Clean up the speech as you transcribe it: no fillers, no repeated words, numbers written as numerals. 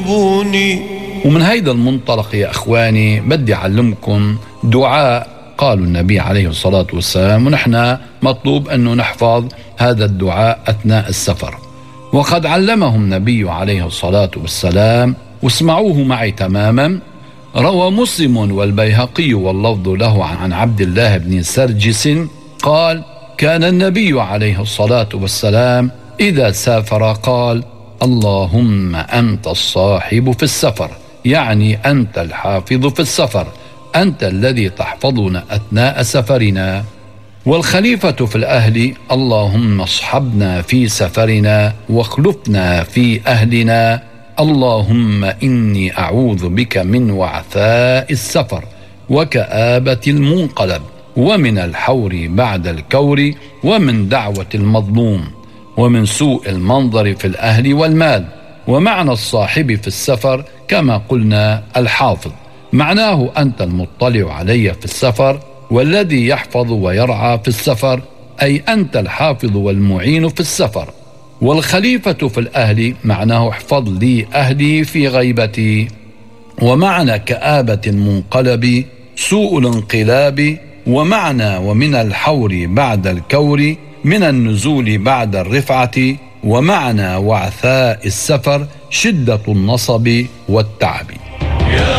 ومن هيدا المنطلق يا أخواني بدي أعلمكم دعاء قالوا النبي عليه الصلاة والسلام، ونحن مطلوب أنه نحفظ هذا الدعاء أثناء السفر. وقد علمه النبي عليه الصلاة والسلام، واسمعوه معي تماما. روى مسلم والبيهقي واللفظ له عن عبد الله بن سرجس قال: كان النبي عليه الصلاة والسلام إذا سافر قال: اللهم أنت الصاحب في السفر، يعني أنت الحافظ في السفر، أنت الذي تحفظنا أثناء سفرنا. والخليفة في الأهل: اللهم اصحبنا في سفرنا واخلفنا في أهلنا. اللهم إني أعوذ بك من وعثاء السفر وكآبة المنقلب ومن الحور بعد الكور ومن دعوة المظلوم ومن سوء المنظر في الأهل والمال. ومعنى الصاحب في السفر كما قلنا الحافظ، معناه أنت المطلع علي في السفر والذي يحفظ ويرعى في السفر، أي أنت الحافظ والمعين في السفر. والخليفة في الأهل معناه احفظ لي أهلي في غيبتي. ومعنى كآبة المنقلب سوء الانقلاب. ومعنى ومن الحور بعد الكور من النزول بعد الرفعة. ومعنى وعثاء السفر شدة النصب والتعب.